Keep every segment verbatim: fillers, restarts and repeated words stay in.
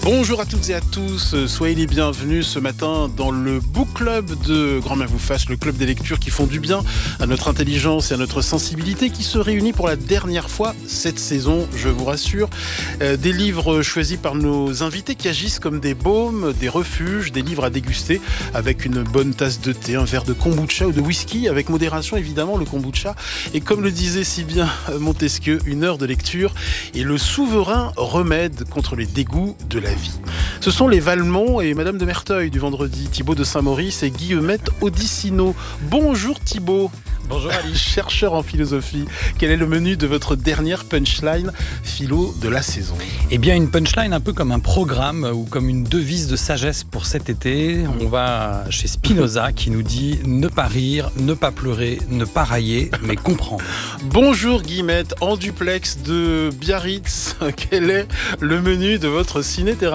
Bonjour à toutes et à tous, soyez les bienvenus ce matin dans le Book Club de Grand Bien vous fasse, le club des lectures qui font du bien à notre intelligence et à notre sensibilité, qui se réunit pour la dernière fois cette saison, je vous rassure. Euh, des livres choisis par nos invités qui agissent comme des baumes, des refuges, des livres à déguster avec une bonne tasse de thé, un verre de kombucha ou de whisky, avec modération évidemment le kombucha. Et comme le disait si bien Montesquieu, une heure de lecture est le souverain remède contre les dégoûts de la vie. Ce sont les Valmont et Madame de Merteuil du vendredi, Thibaut de Saint-Maurice et Guillemette Audicino. Bonjour Thibaut. Bonjour Ali. Chercheur en philosophie, quel est le menu de votre dernière punchline philo de la saison ? Eh bien, une punchline un peu comme un programme ou comme une devise de sagesse pour cet été. On va chez Spinoza qui nous dit « Ne pas rire, ne pas pleurer, ne pas railler, mais comprendre ». Bonjour Guillemette, en duplex de Biarritz, quel est le menu de votre cinéthérapie ?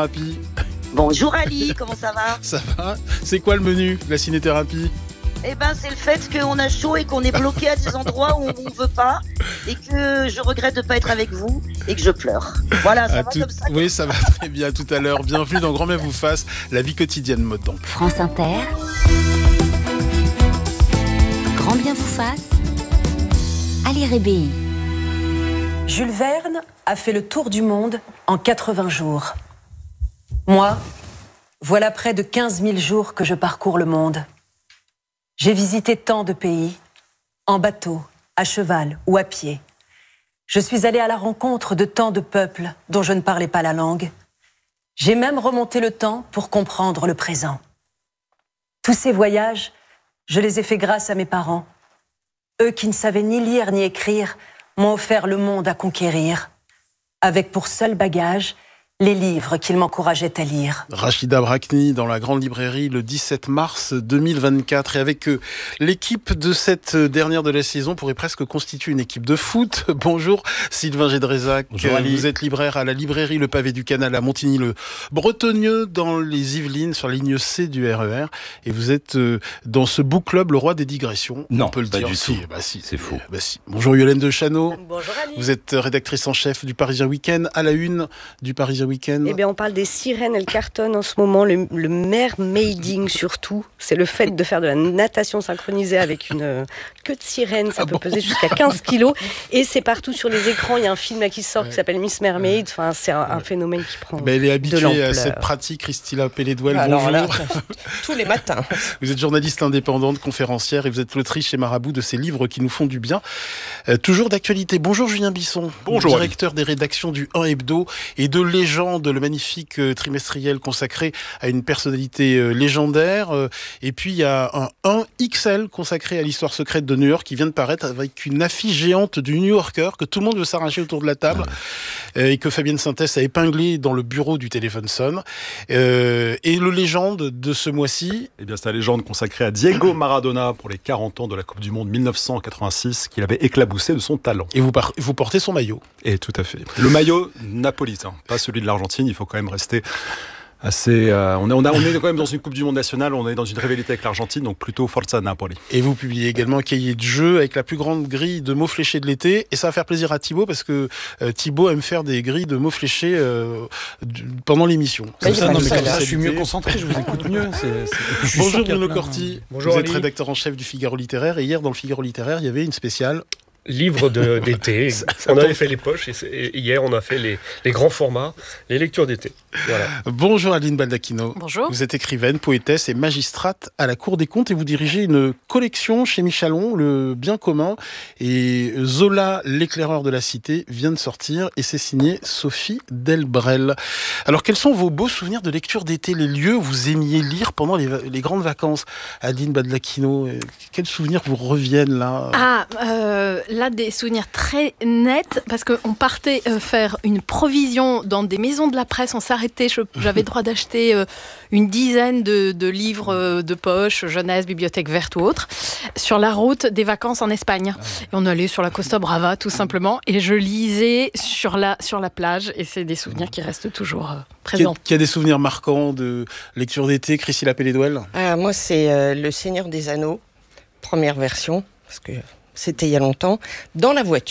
Bonjour Ali, comment ça va ? Ça va ? C'est quoi le menu de la cinéthérapie ? Eh ben, c'est le fait qu'on a chaud et qu'on est bloqué à des endroits où on ne veut pas et que je regrette de ne pas être avec vous et que je pleure. Voilà, ça à va tout... comme ça. Oui, ça va très bien tout à l'heure. Bienvenue dans Grand Bien vous fasse, la vie quotidienne mode d'emploi. France Inter, Grand Bien vous fasse, Ali Rébéi. Jules Verne a fait le tour du monde en quatre-vingts jours. Moi, voilà près de quinze mille jours que je parcours le monde. J'ai visité tant de pays, en bateau, à cheval ou à pied. Je suis allée à la rencontre de tant de peuples dont je ne parlais pas la langue. J'ai même remonté le temps pour comprendre le présent. Tous ces voyages, je les ai faits grâce à mes parents. Eux qui ne savaient ni lire ni écrire, m'ont offert le monde à conquérir, avec pour seul bagage les livres qu'il m'encourageait à lire. Rachida Brakni dans la grande librairie le dix-sept mars deux mille vingt-quatre. Et avec eux, l'équipe de cette dernière de la saison pourrait presque constituer une équipe de foot. Bonjour Sylvain Gédrézac. Bonjour Ali. Vous êtes libraire à la librairie Le Pavé du Canal à Montigny-le-Bretonneux dans les Yvelines sur la ligne C du R E R. Et vous êtes dans ce book club, le roi des digressions. Non, on peut le pas dire. du Si, tout. bah si, c'est faux. Bah si. Bonjour Yolène de Chano. Bonjour Ali. Vous êtes rédactrice en chef du Parisien Week-end, à la une du Parisien Week-end. Eh bien, on parle des sirènes, elles cartonnent en ce moment. Le, le mermaiding surtout, c'est le fait de faire de la natation synchronisée avec une euh, queue de sirène. Ça Ah peut bon peser jusqu'à quinze kilos. Et c'est partout sur les écrans. Il y a un film là qui sort Ouais. qui s'appelle Miss Mermaid. Enfin, c'est un, un phénomène qui prend Ben, elle est de habituée l'ampleur. à cette pratique, Christina Pelledouel, Alors bonjour. là, tous les matins. Vous êtes journaliste indépendante, conférencière et vous êtes l'autrice chez Marabout de ces livres qui nous font du bien. Euh, toujours d'actualité. Bonjour Julien Bisson, Bonjour, directeur des rédactions du un Hebdo et de Légende, le magnifique euh, trimestriel consacré à une personnalité euh, légendaire. Euh, et puis il y a un un X L consacré à l'histoire secrète de New York qui vient de paraître avec une affiche géante du New Yorker que tout le monde veut s'arracher autour de la table. Euh, et que Fabienne Sintès a épinglé dans le bureau du téléphone sonne. Euh, et le légende de ce mois-ci. Eh bien, c'est la légende consacrée à Diego Maradona pour les quarante ans de la Coupe du Monde mille neuf cent quatre-vingt-six, qu'il avait éclaboussé de son talent. Et vous, par- vous portez son maillot. Et tout à fait. Le maillot napolitain, pas celui de l'Argentine, il faut quand même rester assez... Euh, on, est, on, a, on est quand même dans une Coupe du Monde nationale, on est dans une rivalité avec l'Argentine, donc plutôt Forza Napoli. Et vous publiez également un cahier de jeu avec la plus grande grille de mots fléchés de l'été. Et ça va faire plaisir à Thibaut parce que euh, Thibaut aime faire des grilles de mots fléchés euh, du- pendant l'émission. Comme C'est ça, une non, mais comme ça, spécialité. je suis mieux concentré, je vous écoute mieux. C'est, c'est... Et puis, je suis Bonjour sûr qu'il y a Bruno plein- Corti, Bonjour vous êtes Ali. rédacteur en chef du Figaro littéraire et hier dans le Figaro littéraire il y avait une spéciale. Livre de- d'été. On avait fait les poches et, c'est- et hier on a fait les, les grands formats, les lectures d'été. Voilà. Bonjour Aline Baldacchino. Bonjour. Vous êtes écrivaine, poétesse et magistrate à la Cour des comptes et vous dirigez une collection chez Michalon, Le Bien commun. Et Zola, l'éclaireur de la cité, vient de sortir et c'est signé Sophie Delbrel. Alors quels sont vos beaux souvenirs de lecture d'été, les lieux où vous aimiez lire pendant les, va- les grandes vacances? Aline Baldacchino, euh, quels souvenirs vous reviennent là? Ah, euh, là, des souvenirs très nets, parce qu'on partait euh, faire une provision dans des maisons de la presse, on s'arrêtait, je- j'avais droit d'acheter euh, une dizaine de, de livres euh, de poche, jeunesse, bibliothèque verte ou autre, sur la route des vacances en Espagne. Et on allait sur la Costa Brava, tout simplement, et je lisais sur la, sur la plage, et c'est des souvenirs qui restent toujours euh, Qui a, présents. qui a des souvenirs marquants de lecture d'été, Chrissy Pelledouel? Ah, moi, c'est euh, Le Seigneur des Anneaux, première version, parce que c'était il y a longtemps, dans la voiture.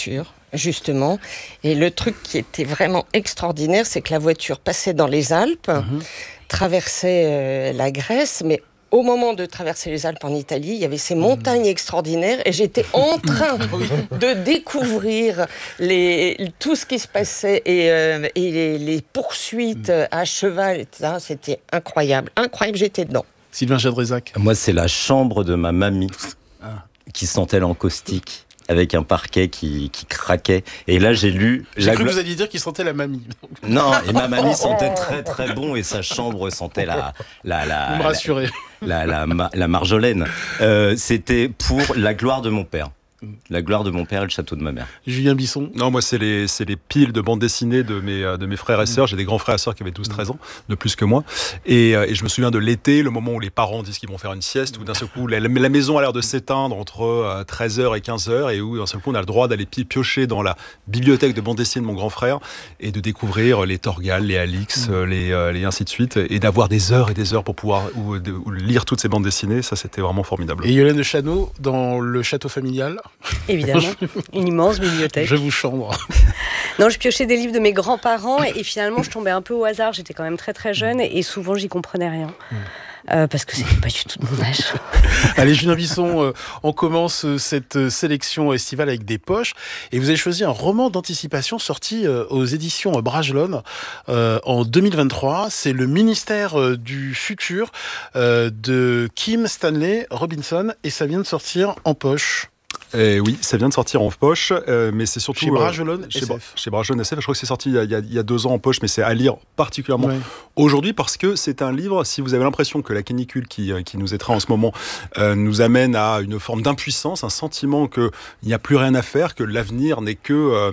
justement. Et le truc qui était vraiment extraordinaire, c'est que la voiture passait dans les Alpes, mmh. traversait euh, la Grèce, mais au moment de traverser les Alpes en Italie, il y avait ces montagnes extraordinaires et j'étais en train de découvrir les, tout ce qui se passait et, euh, et les, les poursuites à cheval, et cetera. C'était incroyable, incroyable, j'étais dedans. Sylvain Jadrezac. Moi, c'est la chambre de ma mamie ah. qui sentait l'encaustique, avec un parquet qui, qui craquait. Et là, j'ai lu... J'ai cru glo... que vous alliez dire qu'il sentait la mamie. Non, et ma mamie sentait très très bon et sa chambre sentait la... la, la vous me rassurez. La, la, la, la marjolaine. Euh, c'était pour la gloire de mon père. La gloire de mon père et le château de ma mère. Julien Bisson. Non, moi, c'est les, c'est les piles de bandes dessinées de mes, de mes frères et sœurs. J'ai des grands frères et sœurs qui avaient douze treize ans, de plus que moi. Et, et je me souviens de l'été, le moment où les parents disent qu'ils vont faire une sieste, où d'un seul coup, la, la maison a l'air de s'éteindre entre treize heures et quinze heures, et où d'un seul coup, on a le droit d'aller piocher dans la bibliothèque de bandes dessinées de mon grand frère, et de découvrir les Torgal, les Alix, mmh. les, les ainsi de suite, et d'avoir des heures et des heures pour pouvoir ou, de, ou lire toutes ces bandes dessinées. Ça, c'était vraiment formidable. Et Yolande Chano, dans le château familial. Évidemment. Une immense bibliothèque. Je vous chambre. Non, je piochais des livres de mes grands-parents et finalement je tombais un peu au hasard. J'étais quand même très très jeune et souvent j'y comprenais rien. Mmh. Euh, parce que c'était pas du tout de mon âge. Allez, Julien Bisson, euh, on commence euh, cette sélection estivale avec des poches. Et vous avez choisi un roman d'anticipation sorti euh, aux éditions Bragelonne euh, en deux mille vingt-trois. C'est Le ministère euh, du futur euh, de Kim Stanley Robinson et ça vient de sortir en poche. Eh oui, ça vient de sortir en poche, euh, mais c'est surtout... Chez Bragelonne euh, chez, S F. Chez Bragelonne S F, je crois que c'est sorti il y, a, il y a deux ans en poche, mais c'est à lire particulièrement ouais. aujourd'hui, parce que c'est un livre, si vous avez l'impression que la canicule qui, qui nous étreint en ce moment euh, nous amène à une forme d'impuissance, un sentiment qu'il n'y a plus rien à faire, que l'avenir n'est que... Euh,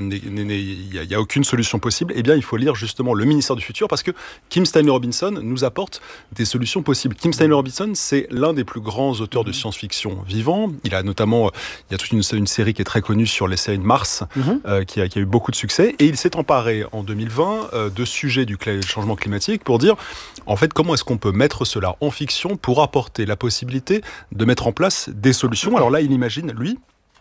il n'y a, a aucune solution possible, eh bien il faut lire justement Le ministère du futur, parce que Kim Stanley Robinson nous apporte des solutions possibles. Kim Stanley Robinson, c'est l'un des plus grands auteurs de science-fiction vivants. Il a notamment... Il y a toute une, une série qui est très connue sur les séries de Mars, mmh. euh, qui, a, qui a eu beaucoup de succès. Et il s'est emparé en deux mille vingt euh, de sujets du cl- changement climatique pour dire, en fait, comment est-ce qu'on peut mettre cela en fiction pour apporter la possibilité de mettre en place des solutions. Alors là, il imagine, lui,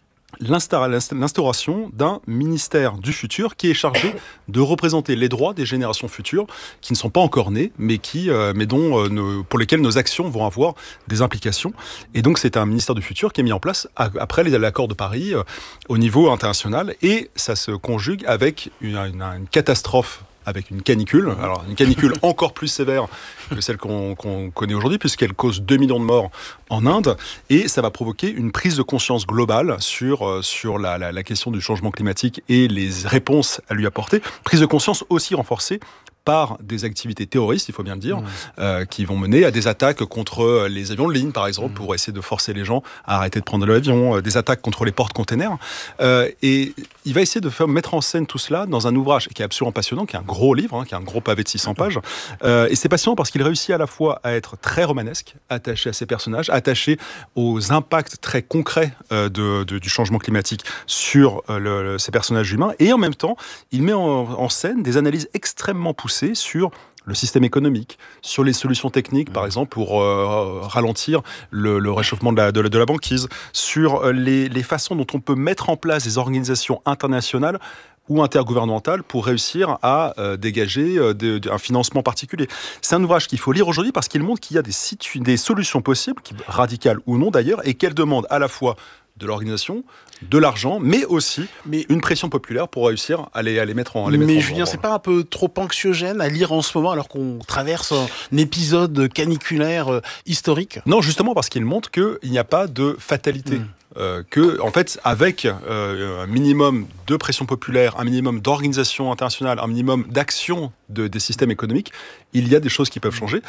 l'instauration d'un ministère du futur qui est chargé de représenter les droits des générations futures qui ne sont pas encore nées, mais, qui, euh, mais dont, euh, nos, pour lesquelles nos actions vont avoir des implications. Et donc, c'est un ministère du futur qui est mis en place après l'accord de Paris euh, au niveau international. Et ça se conjugue avec une, une, une catastrophe, avec une canicule, alors une canicule encore plus sévère que celle qu'on, qu'on connaît aujourd'hui, puisqu'elle cause deux millions de morts en Inde, et ça va provoquer une prise de conscience globale sur, euh, sur la, la, la question du changement climatique et les réponses à lui apporter. Prise de conscience aussi renforcée par des activités terroristes, il faut bien le dire, mmh. euh, qui vont mener à des attaques contre les avions de ligne, par exemple, mmh. pour essayer de forcer les gens à arrêter de prendre l'avion, euh, des attaques contre les porte-containers. Euh, et il va essayer de faire, mettre en scène tout cela dans un ouvrage qui est absolument passionnant, qui est un gros livre, hein, qui est un gros pavé de six cents pages. Euh, et c'est passionnant parce qu'il réussit à la fois à être très romanesque, attaché à ses personnages, attaché aux impacts très concrets euh, de, de, du changement climatique sur euh, le, le, ces personnages humains. Et en même temps, il met en, en scène des analyses extrêmement poussées sur le système économique, sur les solutions techniques, par exemple, pour euh, ralentir le, le réchauffement de la, de, la, de la banquise, sur les, les façons dont on peut mettre en place des organisations internationales ou intergouvernementales pour réussir à euh, dégager euh, de, de, un financement particulier. C'est un ouvrage qu'il faut lire aujourd'hui parce qu'il montre qu'il y a des, situ- des solutions possibles, qui, radicales ou non d'ailleurs, et qu'elles demandent à la fois de l'organisation, de l'argent, mais aussi mais, une pression populaire pour réussir à les, à les mettre en les Mais mettre Julien, en, c'est pas un peu trop anxiogène à lire en ce moment alors qu'on traverse un épisode caniculaire euh, historique ? Non, justement parce qu'il montre qu'il n'y a pas de fatalité. Mmh. Euh, que, en fait, avec euh, un minimum de pression populaire, un minimum d'organisation internationale, un minimum d'action de, des systèmes économiques, il y a des choses qui peuvent changer.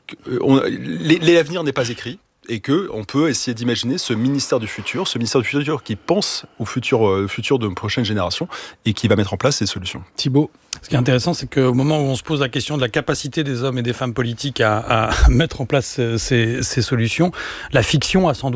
On, l'avenir n'est pas écrit. Et qu'on peut essayer d'imaginer ce ministère du futur, ce ministère du futur qui pense au futur, euh, futur de prochaines générations et qui va mettre en place ces solutions. Thibaut. Ce qui est intéressant, c'est qu'au moment où on se pose la question de la capacité des hommes et des femmes politiques à, à mettre en place ces, ces solutions, la fiction a sans doute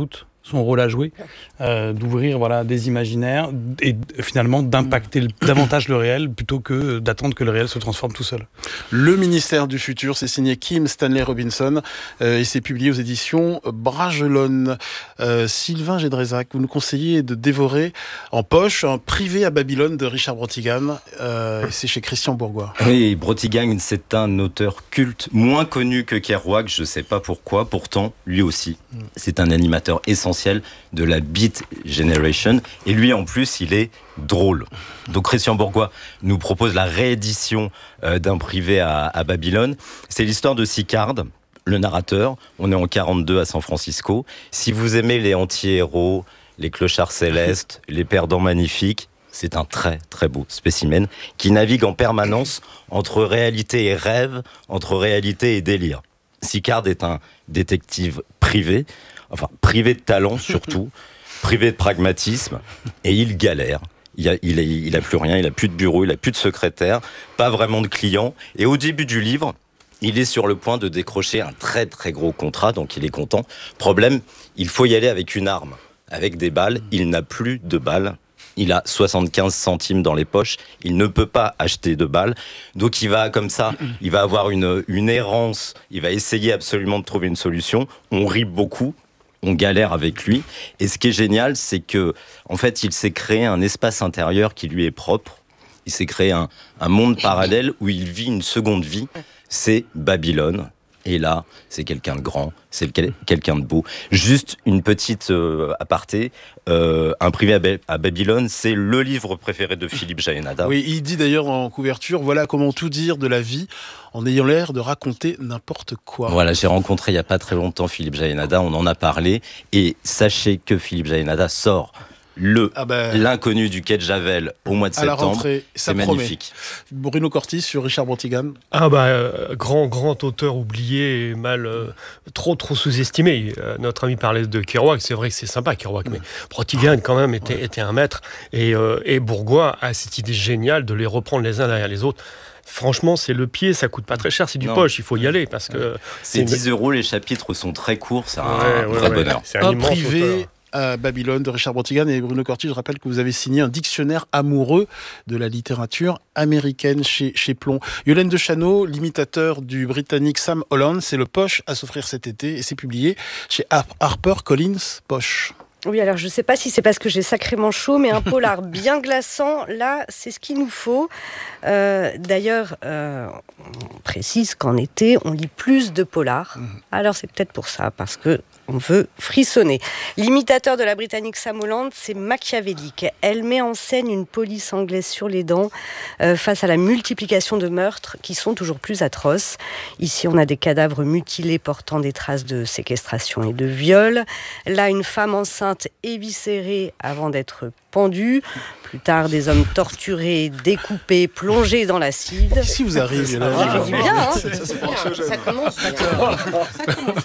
son rôle à jouer, euh, d'ouvrir voilà, des imaginaires et finalement d'impacter davantage le réel plutôt que d'attendre que le réel se transforme tout seul. Le ministère du futur, c'est signé Kim Stanley Robinson euh, et c'est publié aux éditions Bragelonne. Euh, Sylvain Gédrézac, vous nous conseillez de dévorer en poche un Privé à Babylone de Richard Brotigan. Euh, c'est chez Christian Bourgois. Oui, Brotigan, c'est un auteur culte, moins connu que Kerouac, je ne sais pas pourquoi. Pourtant, lui aussi, c'est un animateur essentiel de la Beat Generation. Et lui, en plus, il est drôle. Donc Christian Bourgois nous propose la réédition euh, d'un Privé à, à Babylone. C'est l'histoire de Sicard, le narrateur. On est en quarante-deux à San Francisco. Si vous aimez les anti-héros, les clochards célestes, les perdants magnifiques, c'est un très très beau spécimen qui navigue en permanence entre réalité et rêve, entre réalité et délire. Sicard est un détective privé, enfin privé de talent surtout, privé de pragmatisme, et il galère. Il a, il, a, il a plus rien, il a plus de bureau, il a plus de secrétaire, pas vraiment de clients. Et au début du livre, il est sur le point de décrocher un très très gros contrat, donc il est content. Problème, il faut y aller avec une arme, avec des balles. Il n'a plus de balles. Il a soixante-quinze centimes dans les poches. Il ne peut pas acheter de balles. Donc il va comme ça, il va avoir une, une errance. Il va essayer absolument de trouver une solution. On rit beaucoup. On galère avec lui. Et ce qui est génial, c'est que, en fait, il s'est créé un espace intérieur qui lui est propre. Il s'est créé un, un monde parallèle où il vit une seconde vie. C'est Babylone. Et là, c'est quelqu'un de grand, c'est quelqu'un de beau. Juste une petite euh, aparté, euh, Un Privé à, Ba- à Babylone, c'est le livre préféré de Philippe Jaénada. Oui, il dit d'ailleurs en couverture, voilà comment tout dire de la vie en ayant l'air de raconter n'importe quoi. Voilà, j'ai rencontré il n'y a pas très longtemps Philippe Jaénada, on en a parlé, et sachez que Philippe Jaénada sort le ah ben, l'inconnu du quai de Javel au mois de à septembre. La rentrée, c'est magnifique. Bruno Cortis sur Richard Brotigan. Ah bah euh, grand grand auteur oublié et mal euh, trop trop sous-estimé. Euh, notre ami parlait de Kerouac, c'est vrai que c'est sympa Kerouac, mais Brotigan quand même était ouais. était un maître et euh, et Bourgois a cette idée géniale de les reprendre les uns derrière les autres. Franchement, c'est le pied, ça coûte pas très cher, c'est du non. poche, il faut y aller parce que c'est, c'est dix euros, les chapitres sont très courts, c'est un ouais, vrai ouais, bonheur. Ouais. C'est un, un immense privé. Auteur. À Babylone de Richard Brotigan et Bruno Cortis. Je rappelle que vous avez signé un dictionnaire amoureux de la littérature américaine chez, chez Plon. Yolène de Chano, l'imitateur du Britannique Sam Holland, c'est le poche à s'offrir cet été et c'est publié chez Harper Collins Poche. Oui, alors je ne sais pas si c'est parce que j'ai sacrément chaud, mais un polar bien glaçant, là, c'est ce qu'il nous faut. Euh, d'ailleurs, euh, on précise qu'en été, on lit plus de polars. Mmh. Alors c'est peut-être pour ça, parce que on veut frissonner. L'imitateur de la Britannique Sam Holland, c'est machiavélique. Elle met en scène une police anglaise sur les dents euh, face à la multiplication de meurtres qui sont toujours plus atroces. Ici, on a des cadavres mutilés portant des traces de séquestration et de viol. Là, une femme enceinte éviscérée avant d'être pendue. Plus tard, des hommes torturés, découpés, plongés dans l'acide. Qu'est-ce qui vous arrive là, ça, ça, bien, hein ça, ça, ça, ça commence, d'accord. Ça commence.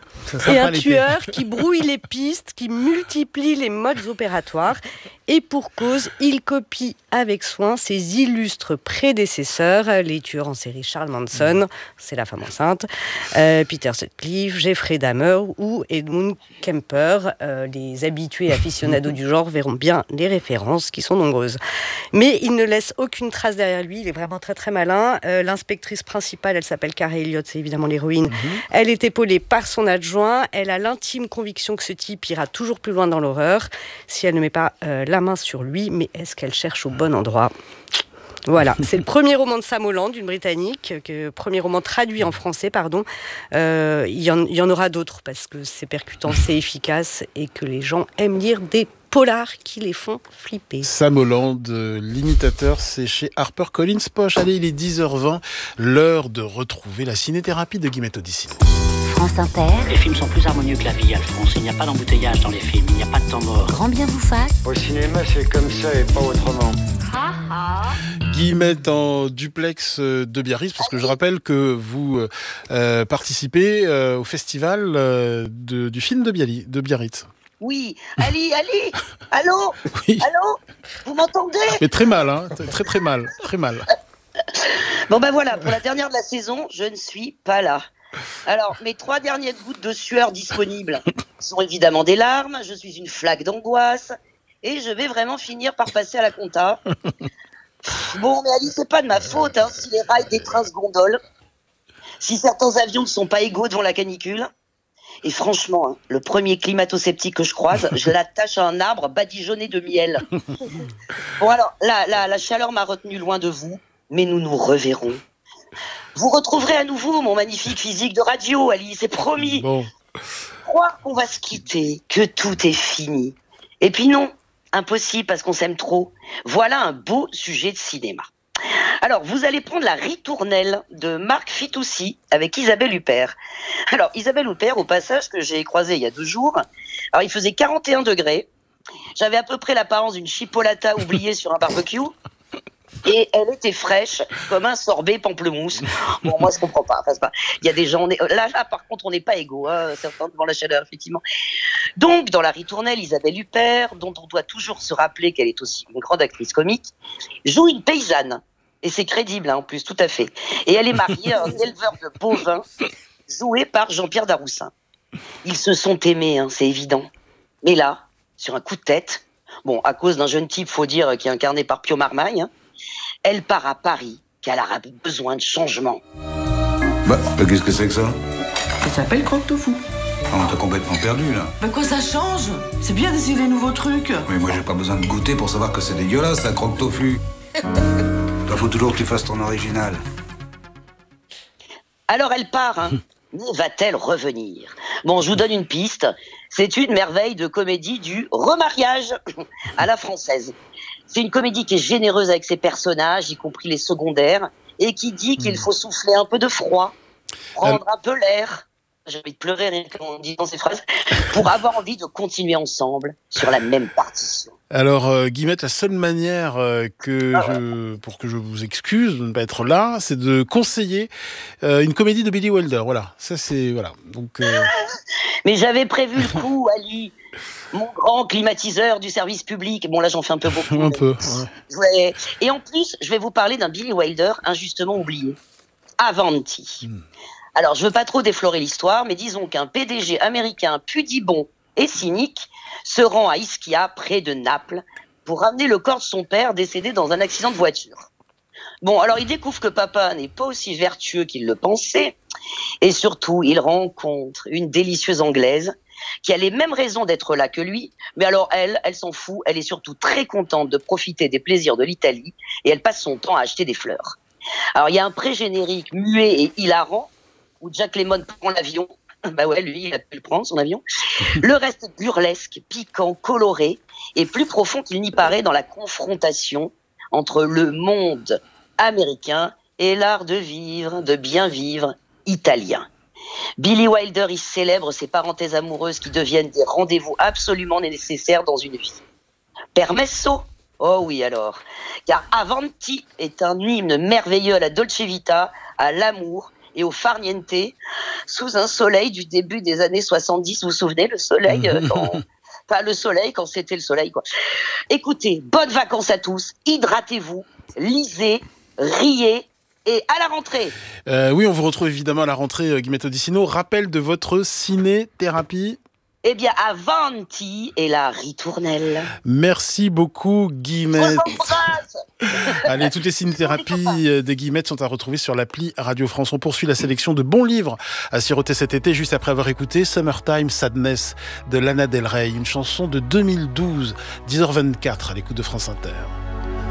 Et un tueur qui brouille les pistes, qui multiplie les modes opératoires. Et pour cause, il copie avec soin ses illustres prédécesseurs, les tueurs en série Charles Manson, c'est la femme enceinte, euh, Peter Sutcliffe, Jeffrey Dahmer ou Edmund Kemper. Euh, les habitués aficionados du genre verront bien les références qui sont nombreuses. Mais il ne laisse aucune trace derrière lui, il est vraiment très très malin. Euh, l'inspectrice principale, elle s'appelle Carey Elliott, c'est évidemment l'héroïne. Mm-hmm. Elle est épaulée par son adjoint, elle a l'intime conviction que ce type ira toujours plus loin dans l'horreur si elle ne met pas euh, la main sur lui, mais est-ce qu'elle cherche au bon endroit ? Voilà, c'est le premier roman de Sam Holland, une Britannique, que, premier roman traduit en français, pardon. Euh, il y en, il y en aura d'autres parce que c'est percutant, c'est efficace et que les gens aiment lire des polars qui les font flipper. Sam Holland, l'imitateur, c'est chez Harper Collins Poche. Allez, il est dix heures vingt, l'heure de retrouver la ciné-thérapie de Guillemette Odyssey. France Inter. Les films sont plus harmonieux que la vie, Alphonse. Il n'y a pas d'embouteillage dans les films, il n'y a pas de temps mort. Grand bien vous fasse. Au cinéma, c'est comme ça et pas autrement. Ah ah. Guillemette en duplex de Biarritz, parce que je rappelle que vous euh, participez euh, au festival euh, de, du film de, Biali, de Biarritz. Oui, Ali, Ali, allô, oui. Allô, vous m'entendez ? Mais très mal, hein, très très mal, très mal. Bon ben voilà, pour la dernière de la saison, je ne suis pas là. Alors, mes trois dernières gouttes de sueur disponibles sont évidemment des larmes. Je suis une flaque d'angoisse. Et je vais vraiment finir par passer à la compta. Bon, mais Ali, c'est pas de ma faute hein, si les rails des trains se gondolent. Si certains avions ne sont pas égaux devant la canicule. Et franchement, hein, le premier climato-sceptique que je croise, je l'attache à un arbre badigeonné de miel. Bon alors, la, la, la chaleur m'a retenu loin de vous, mais nous nous reverrons. Vous retrouverez à nouveau mon magnifique physique de radio, Ali, c'est promis. Bon. Je crois qu'on va se quitter, que tout est fini. Et puis non, impossible parce qu'on s'aime trop. Voilà un beau sujet de cinéma. Alors, vous allez prendre la ritournelle de Marc Fitoussi avec Isabelle Huppert. Alors, Isabelle Huppert, au passage, que j'ai croisée il y a deux jours, alors il faisait quarante et un degrés. J'avais à peu près l'apparence d'une chipolata oubliée sur un barbecue. Et elle était fraîche comme un sorbet pamplemousse. Bon, moi, je comprends pas. Enfin, pas. Il y a des gens... On est... là, là, par contre, on n'est pas égaux, hein, certains devant la chaleur, effectivement. Donc, dans la ritournelle, Isabelle Huppert, dont on doit toujours se rappeler qu'elle est aussi une grande actrice comique, joue une paysanne. Et c'est crédible, hein, en plus, tout à fait. Et elle est mariée à un éleveur de bovins, joué par Jean-Pierre Daroussin. Ils se sont aimés, hein, c'est évident. Mais là, sur un coup de tête, bon, à cause d'un jeune type, faut dire, qui est incarné par Pio Marmaille, hein, elle part à Paris, car elle a besoin de changement. Bah, qu'est-ce que c'est que ça? Ça s'appelle croque-tofu. On t'a complètement perdu, là. Bah quoi, ça change? C'est bien d'essayer des nouveaux trucs. Mais moi, j'ai pas besoin de goûter pour savoir que c'est dégueulasse, la croque-tofu. Toi, faut toujours que tu fasses ton original. Alors elle part, hein. Mais va-t-elle revenir? Bon, je vous donne une piste. C'est une merveille de comédie du remariage à la française. C'est une comédie qui est généreuse avec ses personnages, y compris les secondaires, et qui dit qu'il faut souffler un peu de froid, prendre un peu l'air, j'ai envie de pleurer rien qu'en disant ces phrases, pour avoir envie de continuer ensemble sur la même partition. Alors, euh, Guillemette, la seule manière euh, que ah ouais. je, pour que je vous excuse de ne pas être là, c'est de conseiller euh, une comédie de Billy Wilder. Voilà, ça c'est... voilà. Donc, euh... Mais j'avais prévu le coup, Ali, mon grand climatiseur du service public. Bon, là, j'en fais un peu beaucoup. un peu, ouais. Ouais. Et en plus, je vais vous parler d'un Billy Wilder injustement oublié. Avanti. Hmm. Alors, je veux pas trop déflorer l'histoire, mais disons qu'un P D G américain pudibond et cynique se rend à Ischia, près de Naples, pour ramener le corps de son père décédé dans un accident de voiture. Bon, alors il découvre que papa n'est pas aussi vertueux qu'il le pensait, et surtout, il rencontre une délicieuse Anglaise qui a les mêmes raisons d'être là que lui, mais alors elle, elle s'en fout, elle est surtout très contente de profiter des plaisirs de l'Italie, et elle passe son temps à acheter des fleurs. Alors il y a un pré-générique muet et hilarant, où Jack Lemmon prend l'avion. Bah ouais, lui, il a pu le prendre, son avion. Le reste burlesque, piquant, coloré, et plus profond qu'il n'y paraît dans la confrontation entre le monde américain et l'art de vivre, de bien vivre italien. Billy Wilder y célèbre ses parenthèses amoureuses qui deviennent des rendez-vous absolument nécessaires dans une vie. Permesso? Oh oui alors. Car Avanti est un hymne merveilleux à la Dolce Vita, à l'amour, et au farniente, sous un soleil du début des années soixante-dix. Vous vous souvenez, le soleil euh, quand... Enfin, le soleil, quand c'était le soleil, quoi. Écoutez, bonnes vacances à tous, hydratez-vous, lisez, riez, et à la rentrée. Euh, oui, on vous retrouve évidemment à la rentrée, euh, Guillemette Odissino. Rappel de votre ciné-thérapie. Eh bien, Avanti et la ritournelle. Merci beaucoup, Guillemette. Allez, toutes les cinésithérapies des Guillemettes sont à retrouver sur l'appli Radio France. On poursuit la sélection de bons livres à siroter cet été, juste après avoir écouté Summertime Sadness de Lana Del Rey, une chanson de deux mille douze, dix heures vingt-quatre à l'écoute de France Inter.